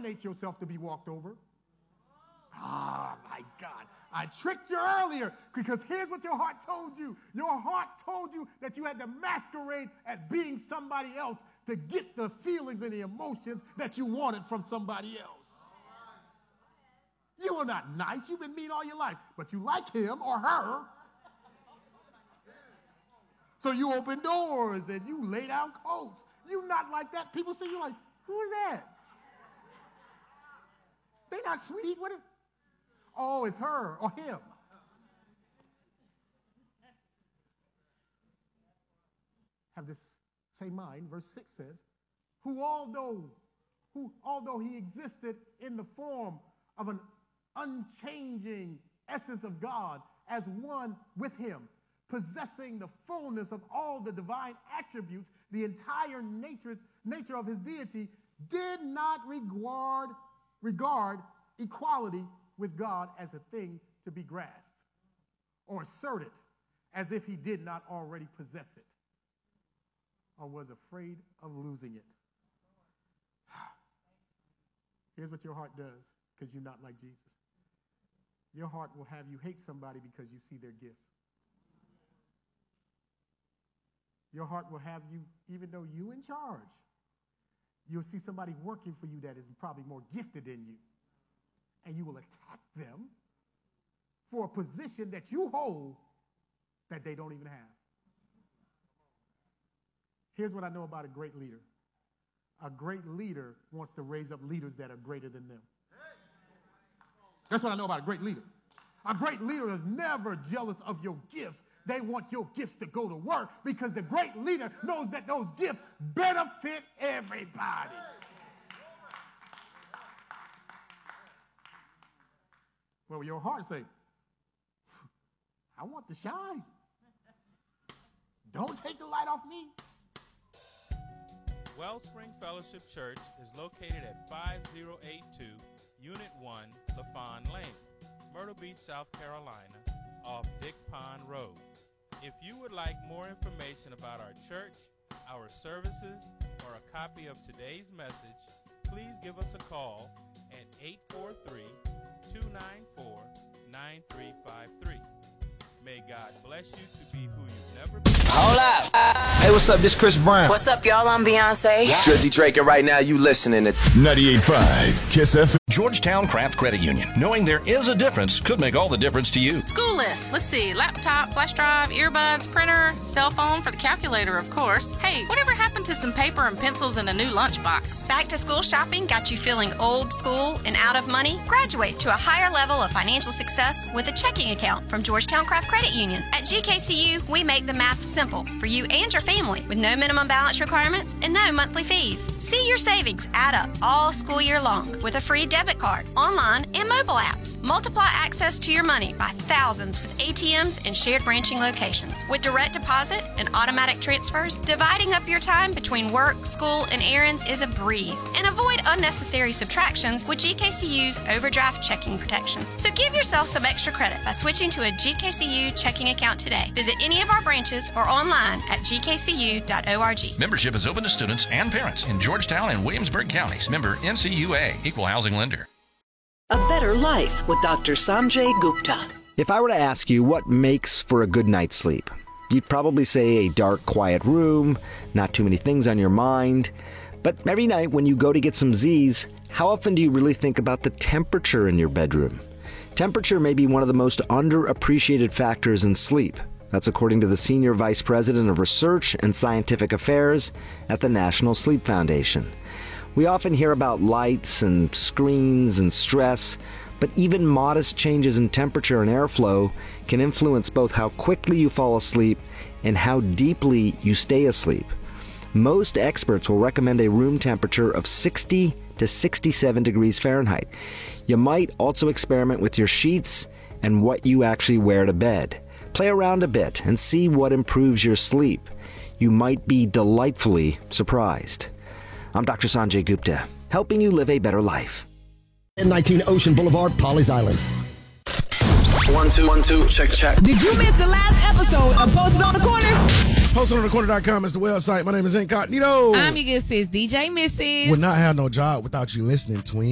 nominate yourself to be walked over. Ah, my God. I tricked you earlier because here's what your heart told you. Your heart told you that you had to masquerade at being somebody else to get the feelings and the emotions that you wanted from somebody else. You are not nice. You've been mean all your life, but you like him or her. So you open doors and you lay down coats. You not like that. People see you like, who is that? They not sweet. What? Oh, it's her or him. Have this same mind. Verse 6 says, who although he existed in the form of an unchanging essence of God as one with him, possessing the fullness of all the divine attributes, the entire nature of his deity, did not regard equality with God as a thing to be grasped or asserted as if he did not already possess it or was afraid of losing it. Here's what your heart does because you're not like Jesus. Your heart will have you hate somebody because you see their gifts. Your heart will have you, even though you're in charge, you'll see somebody working for you that is probably more gifted than you. And you will attack them for a position that you hold that they don't even have. Here's what I know about a great leader. A great leader wants to raise up leaders that are greater than them. That's what I know about a great leader. A great leader is never jealous of your gifts. They want your gifts to go to work because the great leader knows that those gifts benefit everybody. Well, your heart say, I want to shine. Don't take the light off me. Wellspring Fellowship Church is located at 5082 Unit 1, LaFawn Lane, Myrtle Beach, South Carolina, off Dick Pond Road. If you would like more information about our church, our services, or a copy of today's message, please give us a call at 843-294-9353. May God bless you to be who you've never been. Hold up. Hey, what's up? This Chris Brown. What's up, y'all? I'm Beyonce. Drizzy Drake, and right now you listening to 98.5 Kiss FM. Georgetown Craft Credit Union. Knowing there is a difference could make all the difference to you. School list. Let's see. Laptop, flash drive, earbuds, printer, cell phone for the calculator, of course. Hey, whatever happened to some paper and pencils and a new lunchbox? Back to school shopping got you feeling old school and out of money? Graduate to a higher level of financial success with a checking account from Georgetown Craft Credit Union. At GKCU, we make the math simple for you and your family with no minimum balance requirements and no monthly fees. See your savings add up all school year long with a free debit card, online and mobile apps. Multiply access to your money by thousands with ATMs and shared branching locations. With direct deposit and automatic transfers, dividing up your time between work, school, and errands is a breeze. And avoid unnecessary subtractions with GKCU's overdraft checking protection. So give yourself some extra credit by switching to a GKCU checking account today. Visit any of our branches or online at gkcu.org. Membership is open to students and parents in Georgetown and Williamsburg counties. Member NCUA, Equal Housing Lender. A Better Life with Dr. Sanjay Gupta. If I were to ask you what makes for a good night's sleep, you'd probably say a dark, quiet room, not too many things on your mind. But every night when you go to get some Z's, how often do you really think about the temperature in your bedroom? Temperature may be one of the most underappreciated factors in sleep. That's according to the Senior Vice President of Research and Scientific Affairs at the National Sleep Foundation. We often hear about lights and screens and stress, but even modest changes in temperature and airflow can influence both how quickly you fall asleep and how deeply you stay asleep. Most experts will recommend a room temperature of 60 to 67 degrees Fahrenheit. You might also experiment with your sheets and what you actually wear to bed. Play around a bit and see what improves your sleep. You might be delightfully surprised. I'm Dr. Sanjay Gupta, helping you live a better life. 19 Ocean Boulevard, Pawleys Island. 1 2 1 2 check. Did you miss the last episode of Posted on the Corner? PostedOnTheCorner.com is the website. My name is Incognito. I'm your good sis, DJ Mrs. Would not have no job without you listening, twin.